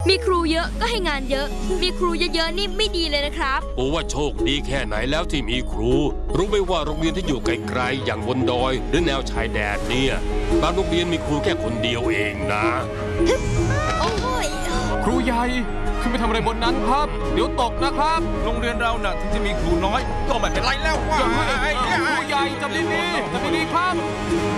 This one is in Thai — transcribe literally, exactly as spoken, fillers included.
มีครูเยอะก็ให้งานเยอะมีครูเยอะๆนี่ไม่ดีเลยนะครับปูว่าโชคดีแค่ไหนแล้วที่มีครูรู้ไหมว่าโรงเรียนที่อยู่ไกลๆอย่างบนดอยหรือแนวชายแดนเนี่ยบางโรงเรียนมีครูแค่คนเดียวเองนะโอ้ยครูใหญ่ขึ้นไปทำอะไรบนนั้นครับเดี๋ยวตกนะครับโรงเรียนเราน่ะถึงจะมีครูน้อยก็ไม่เป็นไรแล้วว่าครูใหญ่จับดีๆจับดีๆครับ